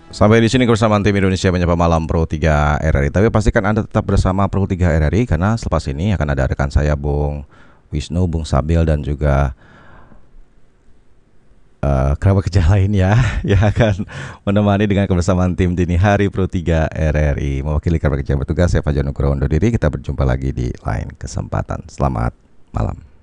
Sampai di sini kebersamaan tim Indonesia menyapa malam Pro 3 RRI. Tapi pastikan Anda tetap bersama Pro 3 RRI karena selepas ini akan ada rekan saya Bung Wisnu, Bung Sabil dan juga kerabat kerja lainnya yang akan menemani dengan kebersamaan tim dini hari Pro 3 RRI. Mewakili kerabat kerja bertugas, saya Fajar Nugroho undur diri. Kita berjumpa lagi di lain kesempatan. Selamat malam.